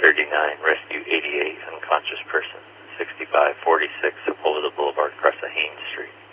39, rescue 88, unconscious person, 6546 Sepulveda Boulevard, Cressa Haynes Street.